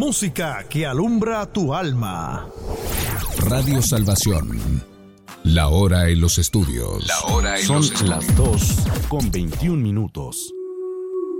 música que alumbra tu alma. Radio Salvación. La hora en los estudios. Son las 2:21.